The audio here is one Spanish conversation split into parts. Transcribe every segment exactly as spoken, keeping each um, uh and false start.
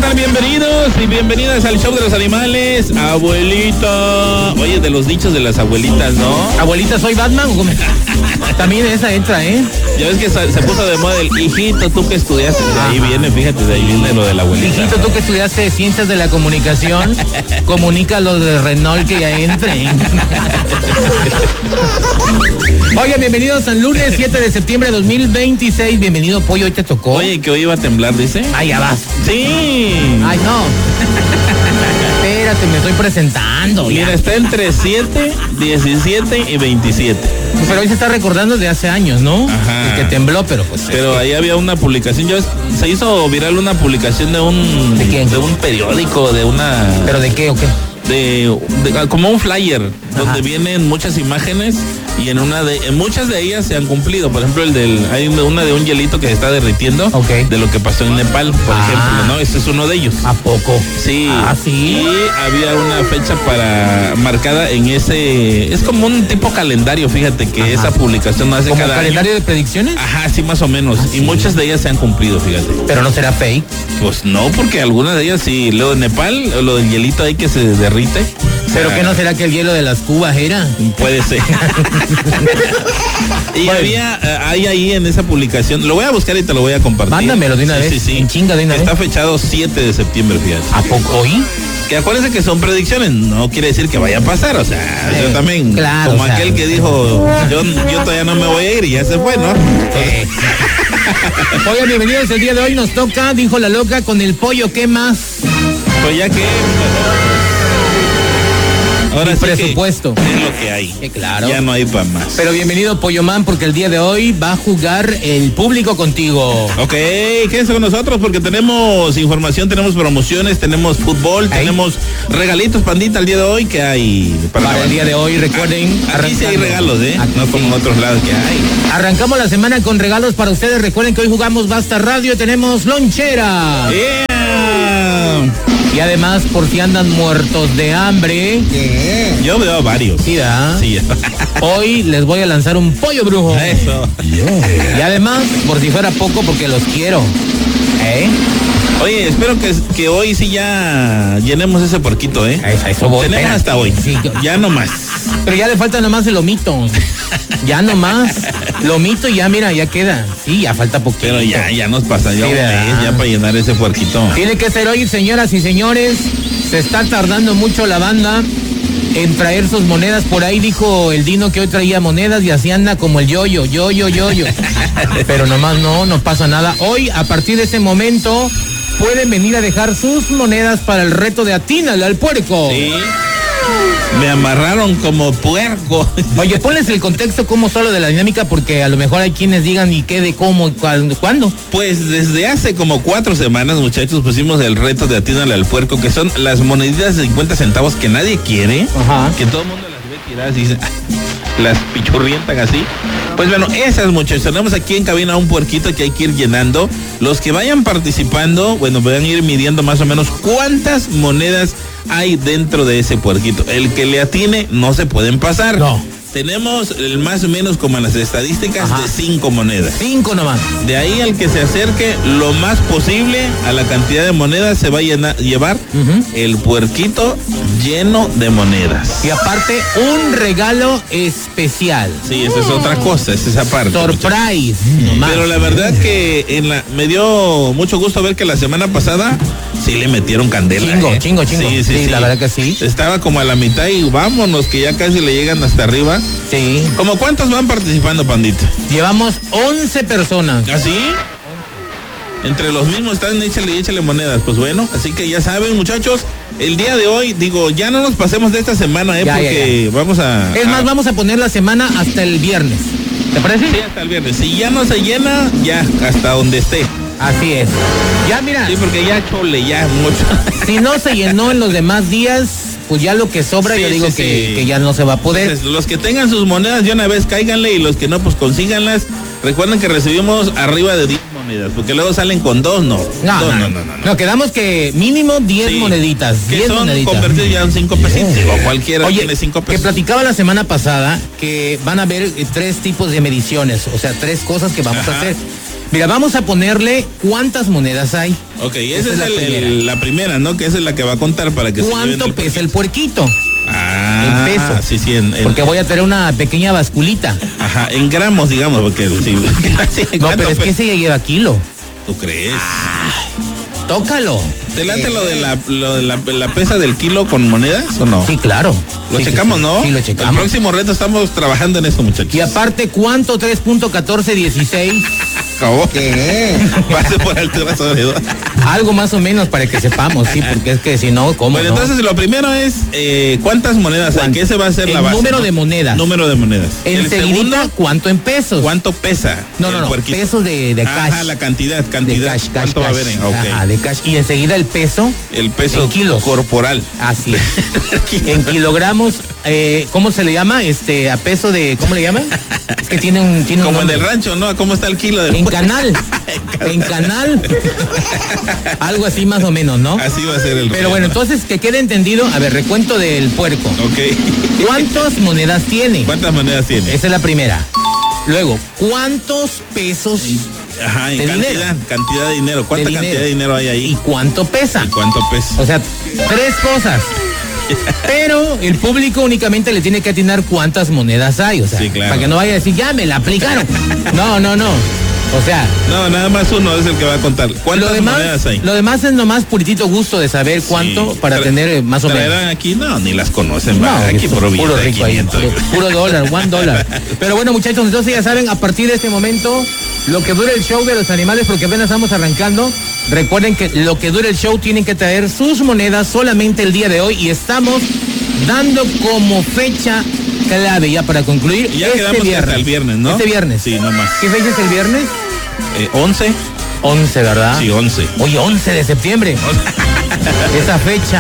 tal? Bienvenidos y bienvenidas al show de los animales. Abuelita. Oye, de los dichos de las abuelitas, ¿no? Abuelita, ¿soy Batman? También esa entra, ¿eh? Ya ves que se puso de moda el hijito, tú que estudiaste. De ahí viene, fíjate, de ahí viene lo de la abuelita. Hijito, tú que estudiaste ciencias de la comunicación, comunica los de Renault que ya entren. Oye, bienvenidos al lunes siete de septiembre de dos mil veintiséis. Bienvenido, Pollo, hoy te tocó. Oye, que hoy iba a temblar, dice. Ay, ya vas. Sí. Ay, no. Espérate, me estoy presentando. Mira, ya. está entre siete, diecisiete y veintisiete. Pero hoy se está recordando de hace años, ¿no? Ajá. Que tembló, pero pues. Pero es que... ahí había una publicación, ya ves, se hizo viral una publicación de un. ¿De quién? De un periódico, de una. ¿Pero de qué o qué? De, de como un flyer. Ajá. Donde vienen muchas imágenes y en una de en muchas de ellas se han cumplido. Por ejemplo, el del hay una de un hielito que se está derritiendo, okay, de lo que pasó en Nepal, por ah. ejemplo, ¿no? Este es uno de ellos. ¿A poco? Sí. Ah, sí. Y había una fecha para marcada en ese, es como un tipo calendario, fíjate que ajá, esa publicación hace ¿como cada calendario año. de predicciones? Ajá, sí, más o menos. Ah, y sí, muchas de ellas se han cumplido, fíjate. Pero no será fake. Pues no, porque algunas de ellas sí. Lo de Nepal, lo del hielito ahí que se derrite. ¿Pero qué no será que el hielo de las cubas era? Puede ser. Y bueno, había, hay ahí en esa publicación, lo voy a buscar y te lo voy a compartir. Mándamelo de una sí, vez. Sí, sí. En chinga de una Está vez. fechado siete de septiembre, fíjate. ¿A poco hoy? Que acuérdense que son predicciones, no quiere decir que vaya a pasar, o sea, eh, yo también, claro, como o sea, aquel que dijo, yo, yo todavía no me voy a ir y ya se fue, ¿no? Eh. Oigan, bienvenidos, el día de hoy nos toca, dijo la loca, con el pollo, ¿qué más? Pues ya que... Ahora sí presupuesto. Que es lo que hay. Eh, claro. Ya no hay para más. Pero bienvenido, Pollo Man, porque el día de hoy va a jugar el público contigo. Ok, quédense con nosotros porque tenemos información, tenemos promociones, tenemos fútbol, ¿ay? Tenemos regalitos, pandita, el día de hoy que hay. Para, para el día de hoy, recuerden. Aquí, aquí sí hay regalos, ¿eh? Aquí no como sí. En otros lados que hay. Arrancamos la semana con regalos para ustedes. Recuerden que hoy jugamos Basta Radio, tenemos lonchera. Yeah. Y además, por si andan muertos de hambre. Yeah. Yo veo varios. Sí, ¿verdad? Sí. Hoy les voy a lanzar un pollo brujo. Eso. Yeah. Y además, por si fuera poco, porque los quiero. ¿Eh? Oye, espero que, que hoy sí ya llenemos ese porquito, ¿eh? Eso, eso voy, tenemos espera. Hasta hoy. Sí. Ya no más. Pero ya le falta nomás el lomito. Ya nomás. Lomito y ya, mira, ya queda. Sí, ya falta poquito. Pero ya, ya nos pasa. Ya, sí, ya para llenar ese puerquito. Tiene que ser hoy, señoras y señores. Se está tardando mucho la banda en traer sus monedas. Por ahí dijo el Dino que hoy traía monedas y así anda como el yoyo, yoyo, yoyo. Pero nomás no, no pasa nada. Hoy, a partir de ese momento, pueden venir a dejar sus monedas para el reto de Atínale al puerco. Sí. Me amarraron como puerco. Oye, ponles el contexto como solo de la dinámica, porque a lo mejor hay quienes digan y qué, de cómo, cuándo, cuándo. Pues desde hace como cuatro semanas, muchachos, pusimos el reto de Atínale al puerco, que son las moneditas de cincuenta centavos que nadie quiere. Ajá. Que todo el mundo las ve tiradas y dice, ah, las pichurrientan así. Pues bueno, esas, muchachos, tenemos aquí en cabina un puerquito que hay que ir llenando. Los que vayan participando, bueno, van a ir midiendo más o menos cuántas monedas hay dentro de ese puerquito. El que le atine no se pueden pasar. No. Tenemos el más o menos como en las estadísticas. Ajá. De cinco monedas. Cinco nomás. De ahí al que se acerque lo más posible a la cantidad de monedas se va a llenar, llevar uh-huh. el puerquito lleno de monedas. Y aparte un regalo especial. Sí, esa es otra cosa, es esa parte. Surprise. Nomás. Pero la verdad que en la me dio mucho gusto ver que la semana pasada sí le metieron candela. Chingo, ¿eh? chingo, chingo. Sí, sí, sí, sí, la verdad que sí. Estaba como a la mitad y vámonos, que ya casi le llegan hasta arriba. Sí. ¿Cómo cuántos van participando, pandita? Llevamos once personas. ¿Ah, sí? Entre los mismos están, échale y échale monedas. Pues bueno, así que ya saben, muchachos, el día de hoy, digo, ya no nos pasemos de esta semana, ¿eh? Ya, porque ya, ya. vamos a... Es más, a... vamos a poner la semana hasta el viernes. ¿Te parece? Sí, hasta el viernes. Si ya no se llena, ya hasta donde esté. Así es. Ya, mira. Sí, porque ya chole, ya mucho. Si no se llenó en los demás días, pues ya lo que sobra, sí, yo digo sí, que, sí. que ya no se va a poder. Entonces, los que tengan sus monedas de una vez cáiganle y los que no, pues consíganlas. Recuerden que recibimos arriba de diez monedas, porque luego salen con dos, no. No, dos, no, no, no, no, no. No, quedamos que mínimo diez sí, moneditas. Que diez son moneditas. convertidos ya en cinco pesitos. Yeah. O cualquiera Oye, tiene cinco pesos. Que platicaba la semana pasada que van a haber eh, tres tipos de mediciones, o sea, tres cosas que vamos Ajá. a hacer. Mira, vamos a ponerle cuántas monedas hay. Ok, esa, esa es, es la, el, primera. El, la primera, ¿no? Que esa es la que va a contar para que ¿Cuánto se pesa el puerquito? Ah, en peso. Sí, sí, en, en, porque voy a tener una pequeña basculita. Ajá, en gramos, digamos, porque sí, no, pero es que ese ya lleva kilo. ¿Tú crees? Ah, tócalo. ¿Te late eh, lo de la, lo de la, la pesa del kilo con monedas o no? Sí, claro. Lo sí, checamos, sí, ¿no? Sí, lo checamos. El próximo reto estamos trabajando en eso, muchachos. Y aparte, ¿cuánto tres punto catorce dieciséis? ¿Cómo? ¿Qué? Pase por altura sobre dos. Algo más o menos para que sepamos, sí, porque es que si no, ¿cómo? Bueno, no? entonces lo primero es eh, ¿cuántas monedas hay? Que ese va a ser el la base. Número ¿no? de monedas. Número de monedas. Enseguida, ¿cuánto en pesos? ¿Cuánto pesa? No, no, no, puerquito? Pesos de, de cash. Ajá, la cantidad, cantidad. De cash, cash, ¿Cuánto cash. va a haber en? Okay. Ajá, de cash. Y enseguida el peso. El peso en kilos. Corporal. Así es. En kilogramos, eh, ¿cómo se le llama? Este, a peso de, ¿cómo le llaman? Es que tiene un, tiene como un en el rancho, ¿no? ¿Cómo está el kilo del En canal. En canal. Algo así más o menos, ¿no? Así va a ser el Pero real. Bueno, entonces que quede entendido, a ver, recuento del puerco. Ok. ¿Cuántas monedas tiene? ¿Cuántas monedas tiene? Esa es la primera. Luego, ¿cuántos pesos Ajá, en de cantidad, dinero? Cantidad de dinero. ¿Cuánta de cantidad dinero. de dinero hay ahí? ¿Y cuánto pesa? ¿Y cuánto pesa? O sea, tres cosas. Pero el público únicamente le tiene que atinar cuántas monedas hay, o sea, sí, claro. Para que no vaya a decir, ya me la aplicaron. No, no, no. O sea. No, nada más uno es el que va a contar. ¿Cuántas lo demás, monedas hay? Lo demás es nomás puritito gusto de saber cuánto sí, para tra tener más o menos. Aquí no, ni las conocen, no, va, aquí puro puro rico ahí, puro, puro dólar, one dólar. Pero bueno, muchachos, entonces ya saben, a partir de este momento, lo que dure el show de los animales, porque apenas estamos arrancando, recuerden que lo que dure el show tienen que traer sus monedas solamente el día de hoy y estamos dando como fecha clave ya para concluir y ya este quedamos viernes. Hasta el viernes, ¿no? Este viernes. Sí, nomás. ¿Qué fecha es el viernes? Eh, once. once, ¿verdad? Sí, once. Oye, once de septiembre. Esa fecha.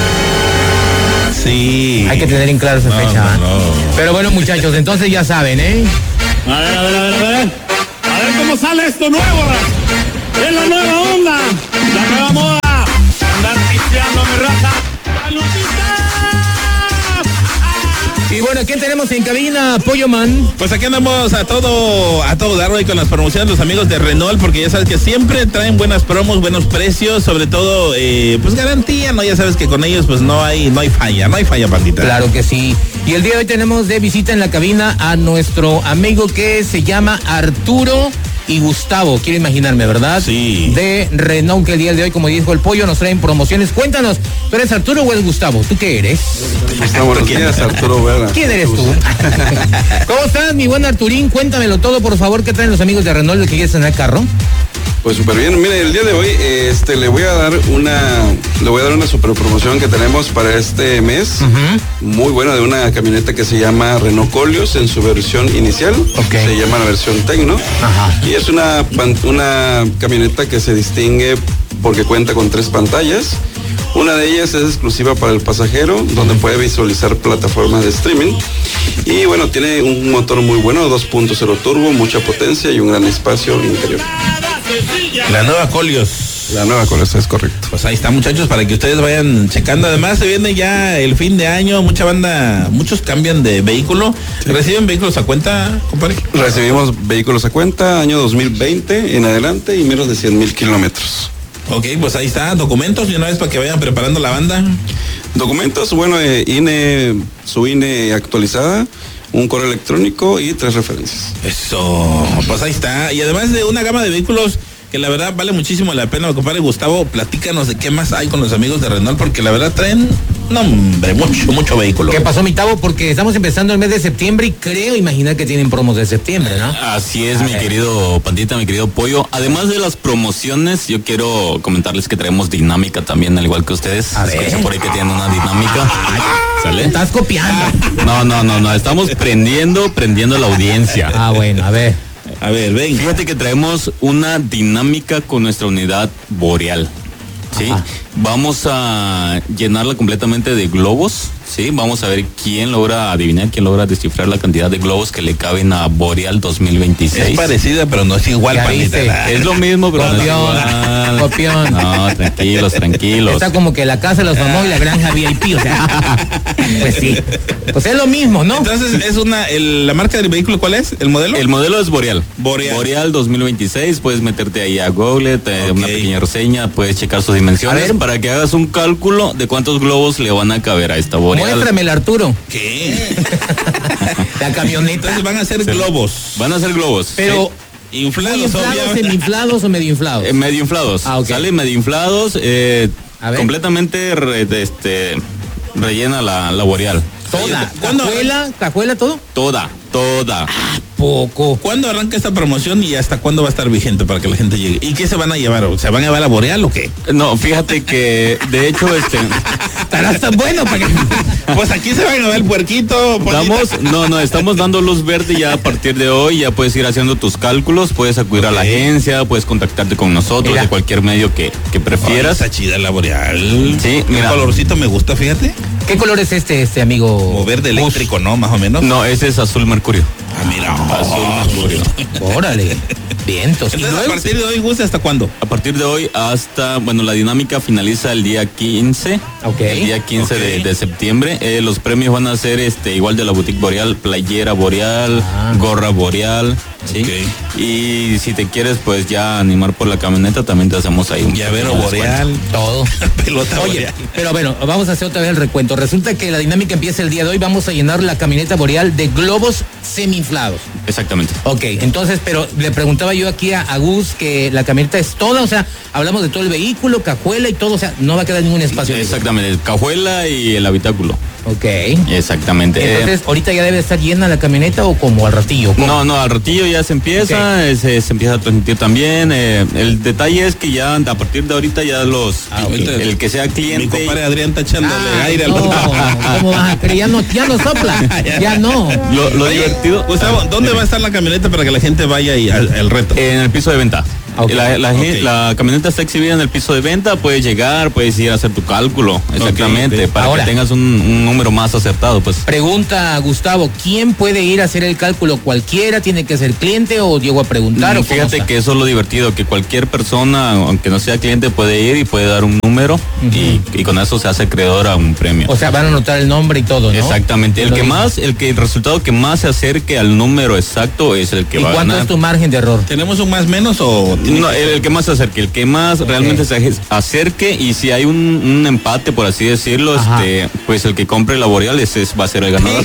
Sí. Hay que tener en claro esa no, fecha. No, no. Pero bueno, muchachos, entonces ya saben, ¿eh? A ver, a ver, a ver, a ver. A ver cómo sale esto nuevo. Es la nueva onda. La nueva moda. Andar pisteando, mi raza. Y bueno, ¿qué tenemos en cabina, Pollo Man? Pues aquí andamos a todo, a todo dar hoy con las promociones de los amigos de Renault, porque ya sabes que siempre traen buenas promos, buenos precios, sobre todo, eh, pues garantía, ¿no? Ya sabes que con ellos pues no hay, no hay falla, no hay falla, pandita. Claro que sí. Y el día de hoy tenemos de visita en la cabina a nuestro amigo que se llama Arturo y Gustavo, quiero imaginarme, ¿verdad? Sí. De Renault, que el día de hoy, como dijo el Pollo, nos traen promociones. Cuéntanos, ¿tú eres Arturo o eres Gustavo? ¿Tú qué eres? Gustavo, buenos días, Arturo Vera. ¿Quién eres tú? ¿Cómo estás, mi buen Arturín? Cuéntamelo todo, por favor. ¿Qué traen los amigos de Renault que quieres tener carro? Pues súper bien. Mire, el día de hoy este, le voy a dar una le voy a dar una super promoción que tenemos para este mes. Uh-huh. Muy buena, de una camioneta que se llama Renault Koleos en su versión inicial. Okay. Se llama la versión Tecno. Uh-huh. Y es una, una camioneta que se distingue porque cuenta con tres pantallas. Una de ellas es exclusiva para el pasajero, donde puede visualizar plataformas de streaming. Y bueno, tiene un motor muy bueno, dos punto cero turbo, mucha potencia y un gran espacio interior. La nueva Koleos. La nueva Koleos, es correcto. Pues ahí está, muchachos, para que ustedes vayan checando. Además, se viene ya el fin de año, mucha banda, muchos cambian de vehículo. Sí. ¿Reciben vehículos a cuenta, compadre? Recibimos vehículos a cuenta, año dos mil veinte en adelante y menos de cien mil kilómetros. Ok, pues ahí está, documentos y una vez para que vayan preparando la banda. Documentos, bueno, eh, I N E, su I N E actualizada, un correo electrónico y tres referencias. Eso, pues ahí está. Y además de una gama de vehículos que la verdad vale muchísimo la pena, compadre Gustavo, platícanos de qué más hay con los amigos de Renault, porque la verdad traen, no hombre, mucho, mucho vehículo. ¿Qué pasó, mi Tavo? Porque estamos empezando el mes de septiembre y creo imaginar que tienen promos de septiembre, ¿no? Así es, A mi ver. querido Pandita, mi querido Pollo. Además de las promociones, yo quiero comentarles que traemos dinámica también, al igual que ustedes. A ver. Escucho por ahí que tienen una dinámica. ¿Sale? Estás copiando. No, no, no, no, estamos prendiendo, prendiendo la audiencia. Ah, bueno, a ver. A ver, ven. Fíjate que traemos una dinámica con nuestra unidad boreal. ¿Sí? Ajá. Vamos a llenarla completamente de globos. Sí, vamos a ver quién logra adivinar, quién logra descifrar la cantidad de globos que le caben a Boreal dos mil veintiséis. Es parecida, pero no es igual, panita. Es lo mismo, pero copión, no es igual. Copión. No, tranquilos, tranquilos. Está como que la casa de los famosos y la granja V I P, o sea. Pues sí. Pues es lo mismo, ¿no? Entonces, es una, el, ¿la marca del vehículo cuál es? ¿El modelo? El modelo es Boreal. Boreal. Boreal dos mil veintiséis, puedes meterte ahí a Google, te, okay. una pequeña reseña, puedes checar sus dimensiones ver, para que hagas un cálculo de cuántos globos le van a caber a esta Boreal. Muéstrame el Arturo. ¿Qué? La camioneta. Entonces van a ser sí. globos. Van a ser globos. Pero sí. inflados, inflados, semi-inflados o medio inflados. Eh, medio inflados. Ah, okay. Sale medio inflados, eh, completamente re, este, rellena la, la Boreal. Toda. ¿Cajuela? ¿Cajuela todo? Toda, toda. Ah, poco. ¿Cuándo arranca esta promoción y hasta cuándo va a estar vigente para que la gente llegue? ¿Y qué se van a llevar? ¿Se van a llevar a Boreal o qué? No, fíjate que de hecho este estarás tan bueno para que... Pues aquí se van a llevar el puerquito. Estamos, no, no, estamos dando luz verde ya a partir de hoy, ya puedes ir haciendo tus cálculos, puedes acudir okay. a la agencia, puedes contactarte con nosotros mira. de cualquier medio que, que prefieras. Oh, está chida la Boreal. Sí, mira. El colorcito me gusta, fíjate. ¿Qué color es este, este amigo? Como verde eléctrico, ¿no? Más o menos. No, ese es azul mercurio. Ah, mira. Azul mercurio. Órale. Vientos. Entonces, ¿a partir de hoy, Gus, hasta cuándo? A partir de hoy hasta, bueno, la dinámica finaliza el día quince. Ok. El día quince okay. de, de septiembre. Eh, los premios van a ser este igual de la boutique Boreal, playera Boreal, ah. gorra Boreal. ¿sí? Okay. Y si te quieres pues ya animar por la camioneta, también te hacemos ahí un llavero Boreal, todo. Pelota Oye, Boreal. Pero bueno, vamos a hacer otra vez el recuento. Resulta que la dinámica empieza el día de hoy. Vamos a llenar la camioneta Boreal de globos semi-inflados. Exactamente. Ok, entonces, pero le preguntaba yo aquí a, a Gus que la camioneta es toda, o sea, hablamos de todo el vehículo, cajuela y todo, o sea, no va a quedar ningún espacio. Exactamente, cajuela y el habitáculo. Ok. Exactamente. Entonces, ¿ahorita ya debe estar llena la camioneta o como al ratillo? ¿Cómo? No, no, al ratillo ya se empieza, okay. se, se empieza a transmitir también. Eh, el detalle es que ya a partir de ahorita ya los, ah, okay. el, el que sea cliente. Mi compadre Adrián está echándole ah, aire no, al ¿cómo vas a creer? Ya no, ya no sopla, ya no. Lo, lo Oye, divertido. Gustavo, ¿dónde va a estar la camioneta para que la gente vaya y al, al reto? En el piso de venta. Okay. La, la, okay. la camioneta está exhibida en el piso de venta, puedes llegar, puedes ir a hacer tu cálculo, exactamente, okay, okay. para Ahora, que tengas un, un número más acertado, pues. Pregunta Gustavo, ¿quién puede ir a hacer el cálculo? ¿Cualquiera tiene que ser cliente o llego a preguntar? Mm, ¿o fíjate que eso es lo divertido, que cualquier persona, aunque no sea cliente, puede ir y puede dar un número uh-huh. y, y con eso se hace acreedor a un premio. O sea, van a anotar el nombre y todo, ¿no? Exactamente, el que dice. más, el que el resultado que más se acerque al número exacto es el que ¿Y va a ganar. ¿Y cuánto es tu margen de error? ¿Tenemos un más menos o...? No, el, el que más se acerque, el que más okay. realmente se acerque, y si hay un, un empate, por así decirlo, Ajá. este, pues el que compre la Boreal ese va a ser el ganador.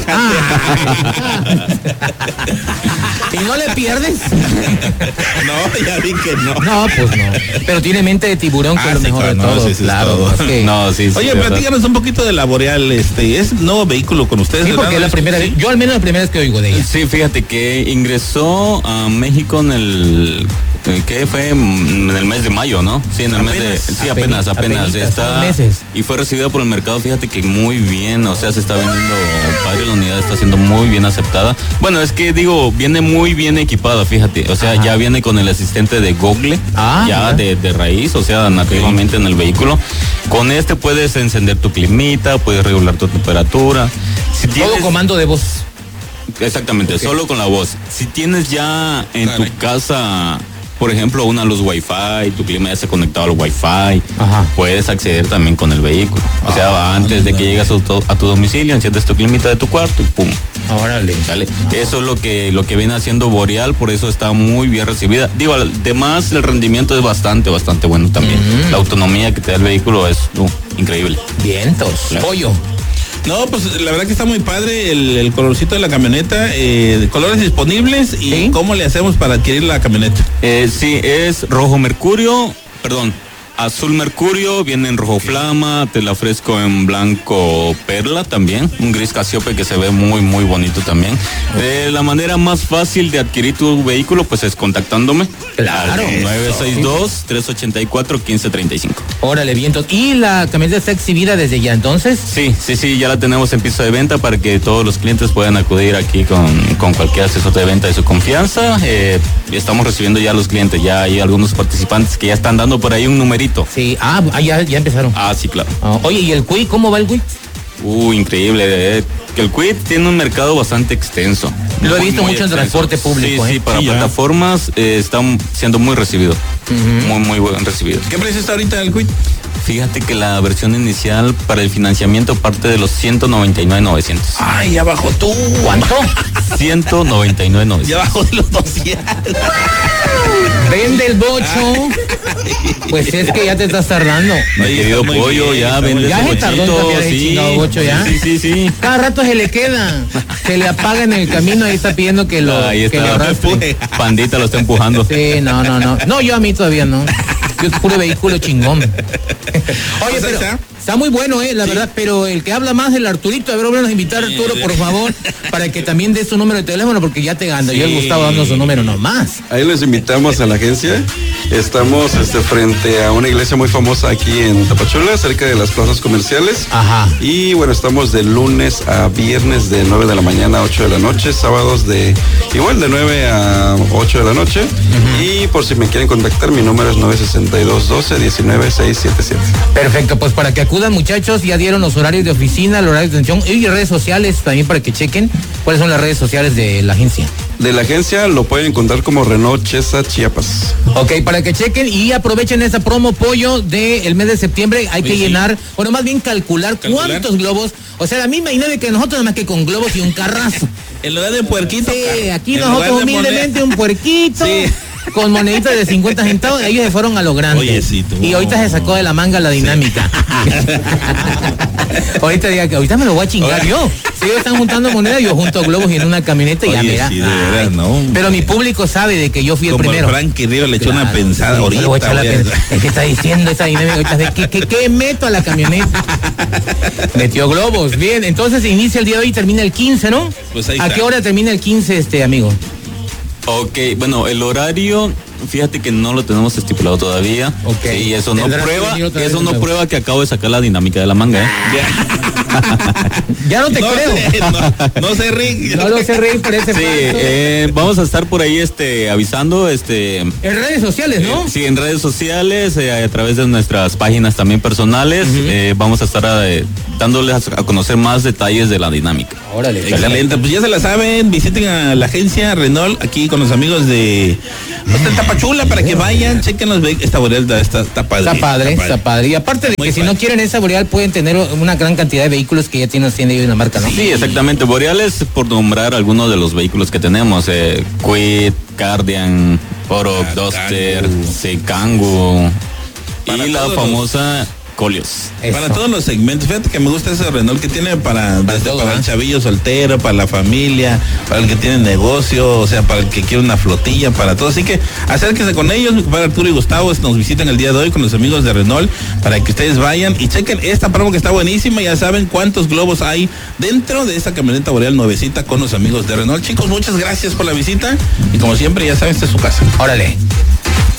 ¿Y no le pierdes? No, ya vi que no. No, pues no. Pero tiene mente de tiburón, que ah, es lo sí, mejor claro, de no, todo. Sí, sí, claro. Todo. Es que... No, sí, sí. Oye, platícanos un poquito de la Boreal, este, ¿es nuevo vehículo con ustedes? Sí, porque es la primera vez, yo al menos la primera vez que oigo de ella. Sí, fíjate que ingresó a México en el... ¿Qué fue? En el mes de mayo, ¿no? Sí, en el apenas, mes de... Sí, apenas, apenas. apenas está, meses. Y fue recibida por el mercado, fíjate que muy bien, o sea, se está vendiendo padre, la unidad está siendo muy bien aceptada. Bueno, es que digo, viene muy bien equipada, fíjate, o sea, Ajá. ya viene con el asistente de Google, ah, ya de, de raíz, o sea, nativamente en el vehículo. Con este puedes encender tu climita, puedes regular tu temperatura. Si tienes... Todo comando de voz. Exactamente, okay. solo con la voz. Si tienes ya en Dale. tu casa... Por ejemplo, una luz Wi-Fi, tu clima ya está conectado al Wi-Fi, Ajá. puedes acceder también con el vehículo. O sea, ah, antes de que llegues a tu, a tu domicilio, enciendes tu climita de tu cuarto y pum. Órale. ¿Sale? Eso es lo que, lo que viene haciendo Boreal, por eso está muy bien recibida. Digo, además el rendimiento es bastante, bastante bueno también. Mm. La autonomía que te da el vehículo es uh, increíble. Vientos. Claro. Pollo. No, pues la verdad que está muy padre el, el colorcito de la camioneta, eh, colores disponibles y ¿Sí? ¿Cómo le hacemos para adquirir la camioneta? Eh, sí, es rojo mercurio, perdón, azul mercurio, viene en rojo flama, te la ofrezco en blanco perla también, un gris casiope que se ve muy muy bonito también. Eh, la manera más fácil de adquirir tu vehículo pues es contactándome. Claro. nueve seis dos, tres ocho cuatro, uno cinco tres cinco. Órale, bien. ¿Y la camioneta está exhibida desde ya entonces? Sí, sí, sí, ya la tenemos en piso de venta para que todos los clientes puedan acudir aquí con, con cualquier asesor de venta de su confianza. Eh, estamos recibiendo ya a los clientes, ya hay algunos participantes que ya están dando por ahí un numerito. Sí, ah, ya, ya empezaron. Ah, sí, claro. Oh, oye, ¿y el Q I? ¿Cómo va el Q I? Uh, increíble. Eh. El Kwid tiene un mercado bastante extenso. Lo he visto muy mucho extenso. en transporte público. Sí, ¿eh? sí, para Sí, plataformas eh, están siendo muy recibido. Uh-huh. Muy, muy buen recibido. ¿Qué precio está ahorita el Kwid? Fíjate que la versión inicial para el financiamiento parte de los ciento noventa y nueve mil novecientos. Ay, ya bajó tú. ¿Cuánto? ciento noventa y nueve mil novecientos. Ya bajó de los doscientos. Vende el bocho. Pues es que ya te estás tardando. Mi querido pollo, bien, ya vende Ya ese se tardó en bochito, cambiar el sí. chingado bocho, ¿ya? Sí, sí, sí. Cada rato se le queda. Se le apaga en el camino, ahí está pidiendo que lo, Ahí que está, le arrastre. Pandita lo está empujando. Sí, no, no, no. No, yo a mí todavía no. Yo es puro vehículo chingón. Oye, pero está muy bueno, eh, la sí. verdad, pero el que habla más es el Arturito. A ver, vamos a invitar a Arturo, por favor, para que también dé su número de teléfono, porque ya te gano. Sí. Yo el Gustavo dando su número nomás. Ahí les invitamos a la agencia. Estamos este, frente a una iglesia muy famosa aquí en Tapachula, cerca de las plazas comerciales. Ajá. Y bueno, estamos de lunes a viernes de nueve de la mañana a ocho de la noche, sábados de igual de nueve a ocho de la noche. Uh-huh. Y por si me quieren contactar, mi número es nueve seis dos, uno dos, uno nueve, seis siete siete. Perfecto, pues para que acudan, muchachos, ya dieron los horarios de oficina, el horario de atención y redes sociales también para que chequen cuáles son las redes sociales de la agencia. De la agencia lo pueden encontrar como Renault Chesa Chiapas. Ok, para que chequen y aprovechen esa promo pollo del mes de septiembre. Hay que sí, llenar, sí. bueno, más bien calcular, calcular cuántos globos. O sea, a mí me imagino que nosotros nada más que con globos y un carrazo. En lugar de puerquito. Sí, aquí nosotros humildemente un puerquito. Sí. Con moneditas de cincuenta centavos, ellos se fueron a lo grande. Oye, sí, tú. Y ahorita se sacó de la manga la dinámica. Sí. ahorita diga que ahorita me lo voy a chingar Oye. yo. Si ellos están juntando monedas, yo junto globos y en una camioneta y ya mira. Sí, de verdad, no. Pero mi público sabe de que yo fui Como el primero. Como Frankie Río le echó claro, una pensada sí, ahorita. Le voy a echar la pensada. Es que está diciendo esa dinámica ahorita de que, que, que meto a la camioneta. Metió globos. Bien, entonces se inicia el día de hoy y termina el quince, ¿no? Pues ahí ¿A está. qué hora termina el quince, este amigo? Ok, bueno, el horario, fíjate que no lo tenemos estipulado todavía. Ok. Sí, y eso no prueba, eso no prueba que acabo de sacar la dinámica de la manga, ¿eh? Ya no te no creo. Sé, no, no sé reír. No lo sé reír por ese Sí, eh, vamos a estar por ahí este avisando este en redes sociales, ¿no? Eh, sí, en redes sociales, eh, a través de nuestras páginas también personales, uh-huh. eh, vamos a estar eh, dándoles a conocer más detalles de la dinámica. Órale. Excelente, pues ya se la saben, visiten a la agencia Renault aquí con los amigos de Tapachula para que vayan, chequen los vehículos. Esta boreal está, está padre. Está padre, está padre. Y aparte de Muy que padre. si no quieren esa boreal pueden tener una gran cantidad de vehículos que ya tienen, tienen una marca, ¿no? Sí, exactamente. Boreales, por nombrar algunos de los vehículos que tenemos, eh, Kwid, Cardian, Oroch, ah, Duster, Kangoo y la famosa los... Colios. Eso. Para todos los segmentos, fíjate que me gusta ese Renault que tiene para, para, todo, para ¿eh? el chavillo soltero, para la familia, para el que tiene negocio, o sea, para el que quiere una flotilla, para todo. Así que acérquense con ellos, mi compadre Arturo y Gustavo nos visitan el día de hoy con los amigos de Renault para que ustedes vayan y chequen esta promo que está buenísima. Ya saben cuántos globos hay dentro de esta camioneta boreal nuevecita con los amigos de Renault. Chicos, muchas gracias por la visita y como siempre, ya saben, esta es su casa. Órale.